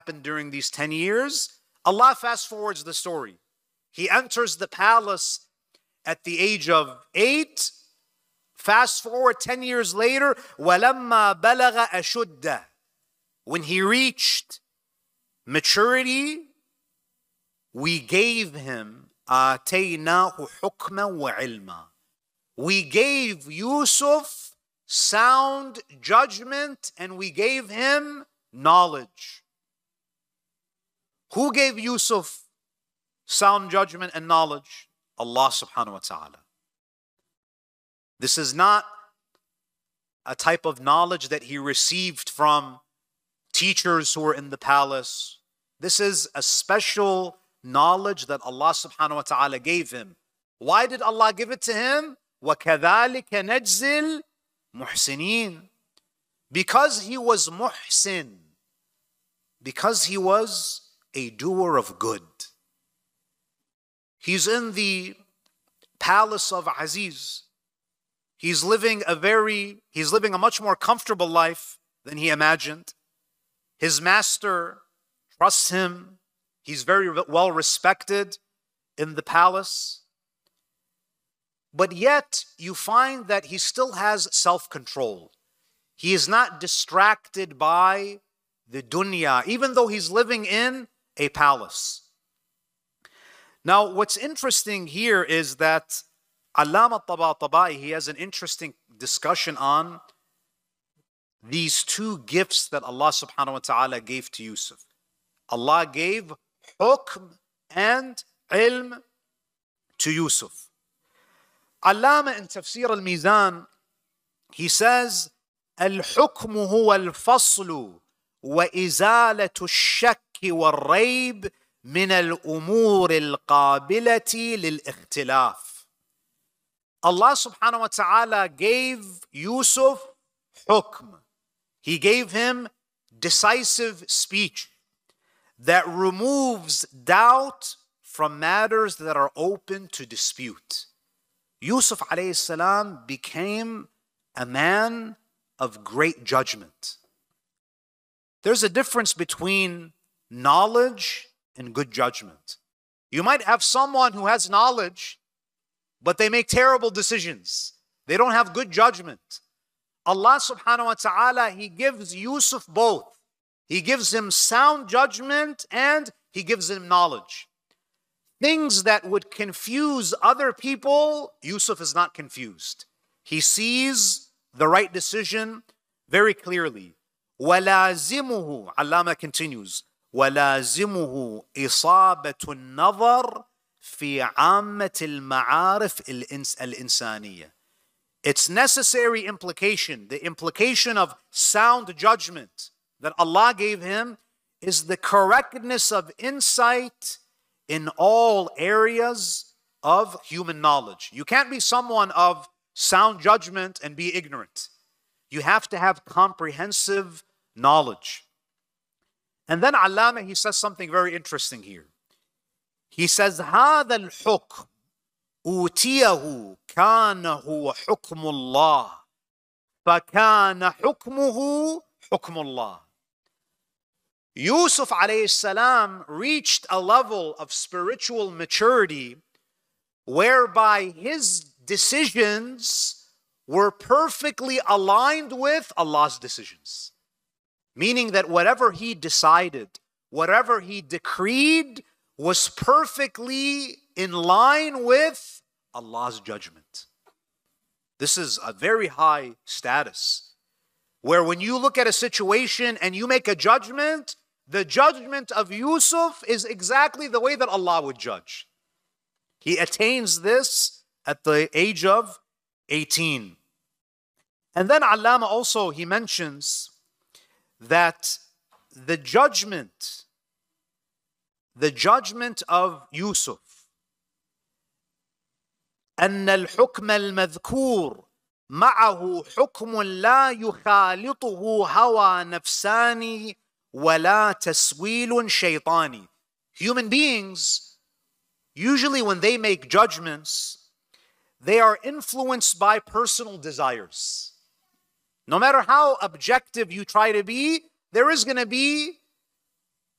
happened during these 10 years? Allah fast forwards the story. He enters the palace at the age of 8. Fast forward 10 years later, وَلَمَّا بَلَغَ أَشُدَّهُ. When he reached maturity, we gave him آتَيْنَاهُ حُكْمًا وَعِلْمًا. We gave Yusuf sound judgment and we gave him knowledge. Who gave Yusuf sound judgment and knowledge? Allah subhanahu wa ta'ala. This is not a type of knowledge that he received from teachers who were in the palace. This is a special knowledge that Allah subhanahu wa ta'ala gave him. Why did Allah give it to him? وَكَذَلِكَ نَجْزِي الْمُحْسِنِينَ. Because he was muhsin. Because he was a doer of good. He's in the palace of Aziz. He's living a much more comfortable life than he imagined. His master trusts him. He's very well respected in the palace. But yet you find that he still has self-control. He is not distracted by the dunya, even though he's living in a palace. Now, what's interesting here is that Allama Tabatabai, he has an interesting discussion on these two gifts that Allah subhanahu wa ta'ala gave to Yusuf. Allah gave hukm and ilm to Yusuf. Allama in Tafsir al-Mizan, he says, الحكم هو الفصل وإزالة الشك والريب من الأمور القابلة للاختلاف. Allah subhanahu wa ta'ala gave Yusuf hukm. He gave him decisive speech that removes doubt from matters that are open to dispute. Yusuf alayhi salam became a man of great judgment. There's a difference between knowledge and good judgment. You might have someone who has knowledge, but they make terrible decisions. They don't have good judgment. Allah subhanahu wa ta'ala, He gives Yusuf both. He gives him sound judgment and He gives him knowledge. Things that would confuse other people, Yusuf is not confused. He sees the right decision very clearly. وَلَازِمُهُ, Allama continues, وَلَازِمُهُ إِصَابَةُ النَّظَرِ في عامة المعارف الإنسانية. Its necessary implication, the implication of sound judgment that Allah gave him, is the correctness of insight in all areas of human knowledge. You can't be someone of sound judgment and be ignorant. You have to have comprehensive knowledge. And then Allama, he says something very interesting here. He says, هذا الحكم أوتيه كان هو حكم الله فكان حكمه حكم الله. Yusuf alayhi salam reached a level of spiritual maturity whereby his decisions were perfectly aligned with Allah's decisions. Meaning that whatever he decided, whatever he decreed, was perfectly in line with Allah's judgment. This is a very high status, where when you look at a situation and you make a judgment, the judgment of Yusuf is exactly the way that Allah would judge. He attains this at the age of 18. And then Allama also, he mentions that the judgment of Yusuf, أن الحكم المذكور معه حكم لا يخالطه هوى نفساني ولا تسويل شيطاني. Human beings, usually when they make judgments, they are influenced by personal desires. No matter how objective you try to be, there is going to be